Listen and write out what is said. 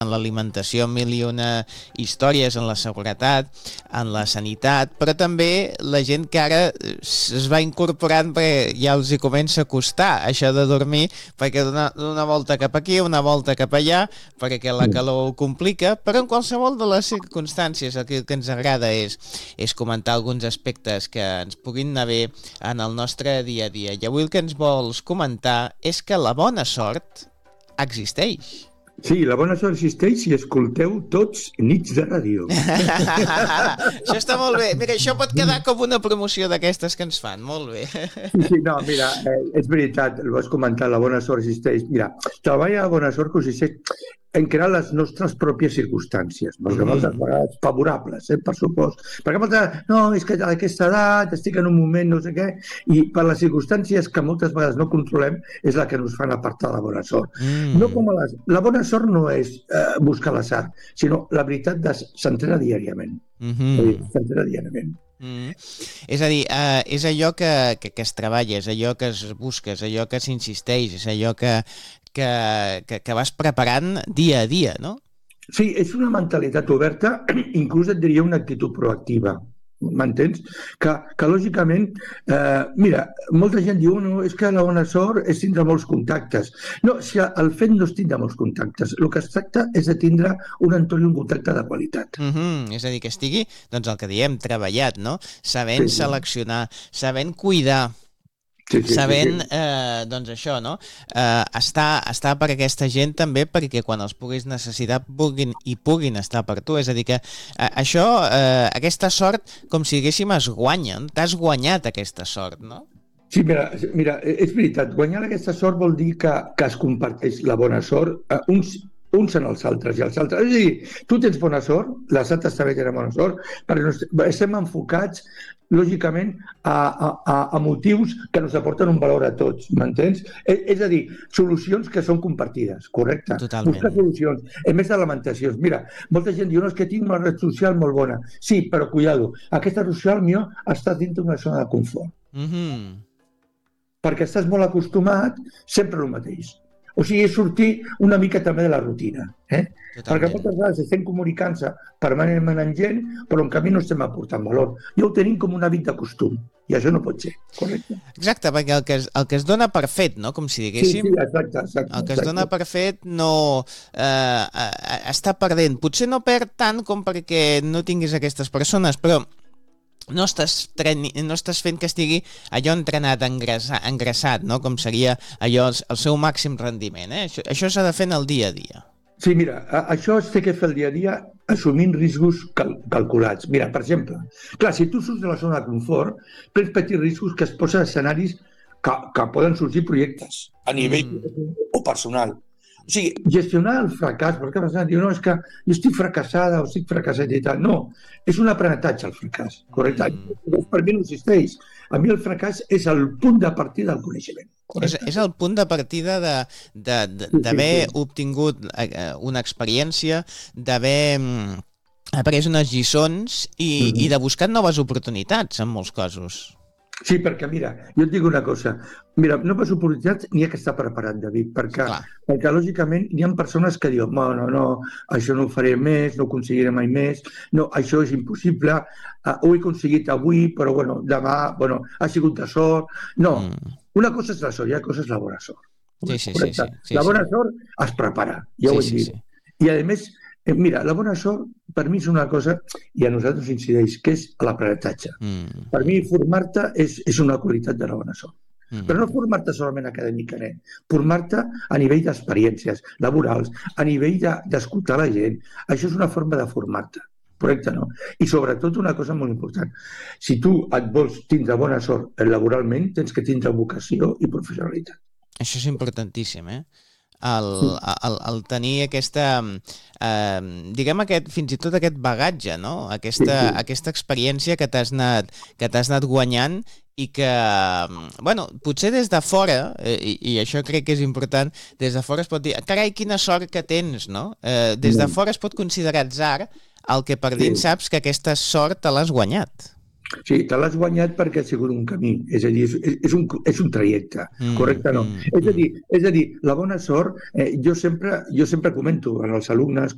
en l'alimentació, mil i una històries, en la seguretat, en la sanitat, però també la gent que ara es va incorporant perquè ja els hi comença a costar això de dormir, perquè d'una volta cap aquí, una volta cap allà, perquè la calor ho complica, però en qualsevol de les circumstàncies el que ens agrada és comentar alguns aspectes que ens puguin anar bé en el nostre dia a dia. I avui el que ens vols comentar és que la bona sort existeix. Sí, la bona sort existeix si escolteu tots nits de ràdio. Això està molt bé. Mira, això pot quedar com una promoció d'aquestes que ens fan. Molt bé. Sí, no, mira, és veritat, el vas comentar, la bona sort existeix. Mira, treballa la bona sort consisteix en crear les nostres pròpies circumstàncies, perquè moltes vegades favorables, per supost. Perquè moltes vegades, no, és que a aquesta edat estic en un moment, no sé què, i per les circumstàncies que moltes vegades no controlem és la que ens fan apartar la bona sort. No com la bona sort no és buscar l'atzar, sinó la veritat s'entrena diàriament. S'entrena diàriament. És a dir, és allò que es treballa, és allò que es busca, és allò que s'insisteix, és allò que vas preparant dia a dia, no? Sí, és una mentalitat oberta, inclús et diria una actitud proactiva, m'entens? Que lògicament, mira, molta gent diu, no, és que la bona sort és tindre molts contactes. No, si el fet no és tindre molts contactes, el que es tracta és de tindre un entorn i un contacte de qualitat. És a dir, que estigui, doncs el que diem, treballat, no? Sabent seleccionar, sabent cuidar, sabent, doncs això, no? Estar per aquesta gent també perquè quan els puguis necessitar puguin estar per tu. És a dir que això, aquesta sort, com si diguéssim, es guanya. T'has guanyat aquesta sort, no? Sí, mira, és veritat. Guanyar aquesta sort vol dir que es comparteix la bona sort. Uns en els altres i els altres. És a dir, tu tens bona sort, les altres també tenen bona sort, perquè estem enfocats, lògicament, a motius que ens aporten un valor a tots, m'entens? És a dir, solucions que són compartides, correcte? Totalment. Buscar solucions. En més de lamentacions. Mira, molta gent diu, no, és que tinc una red social molt bona. Sí, però cuidado, aquesta red social millor està dintre d'una zona de confort. Perquè estàs molt acostumat sempre el mateix. O sigui, és sortir una mica també de la rutina. Perquè moltes vegades estem comunicant-se permanentment amb gent, però en canvi no estem aportant valor. Ja ho tenim com un hàbit de costum, i això no pot ser, correcte? Exacte, perquè el que es dona per fet, no? Com si diguéssim... Sí, exacte. El que es dona per fet no està perdent. Potser no perd tant com perquè no tinguis aquestes persones, però no estàs fent que estigui allò entrenat, engraçat, no? Com seria allò el seu màxim rendiment. Això s'ha de fer en el dia a dia. Sí, mira, això es té que fer el dia a dia assumint riscos calculats. Mira, per exemple, clar, si tu surts de la zona de confort, prens petits riscos que es posen escenaris que poden sorgir projectes a nivell o personal. O sigui, gestionar el fracàs, perquè a vegades diu, no, és que jo estic fracassada o estic fracassat i tal. No, és un aprenentatge el fracàs, correcte? Per mi no existeix. A mi el fracàs és el punt de partida del coneixement. És el punt de partida d'haver obtingut una experiència, d'haver après unes lliçons i de buscar noves oportunitats en molts casos. Sí, perquè mira, jo et dic una cosa. Mira, noves oportunitats n'hi ha que estar preparat, David, perquè lògicament hi ha persones que diuen no, això no ho faré més, no ho aconseguiré mai més, no, això és impossible, ho he aconseguit avui, però demà, ha sigut de sort. No, una cosa és la sort i una cosa és la bona sort. Sí. La bona sort es prepara, ja ho he dit. I a més, mira, la bona sort per mi és una cosa, i a nosaltres incideix, que és l'aprenentatge. Per mi formar-te és una qualitat de la bona sort. Però no formar-te solament acadèmicament, formar-te a nivell d'experiències laborals, a nivell d'escoltar la gent. Això és una forma de formar-te, correcte, no? I sobretot una cosa molt important, si tu et vols tindre bona sort laboralment, tens que tindre vocació i professionalitat. Això és importantíssim, el tenir aquesta, diguem, fins i tot aquest bagatge, no? Aquesta experiència que t'has anat guanyant i que, potser des de fora, i això crec que és important, des de fora es pot dir, carai, quina sort que tens, no? Des de fora es pot considerar atzar el que per dins saps que aquesta sort te l'has guanyat. Sí, te l'has guanyat perquè ha sigut un camí, és a dir, és un trajecte, correcte, no? És a dir, la bona sort, jo sempre comento als alumnes,